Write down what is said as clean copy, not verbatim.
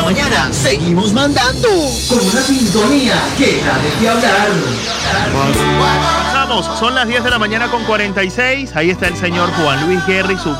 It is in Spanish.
mañana seguimos mandando con una sintonía que da de qué hablar. Vamos, son las 10 de la mañana con 46. Ahí está el señor Juan Luis Guerra y su